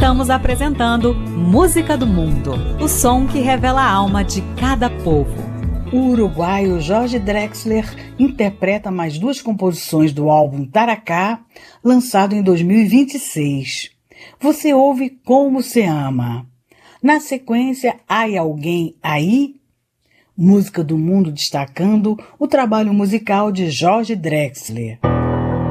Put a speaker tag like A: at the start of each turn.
A: Estamos apresentando Música do Mundo, o som que revela a alma de cada povo.
B: O uruguaio Jorge Drexler interpreta mais duas composições do álbum Taracá, lançado em 2026. Você ouve Como Se Ama. Na sequência, Ai Alguém Aí? Música do Mundo destacando o trabalho musical de Jorge Drexler.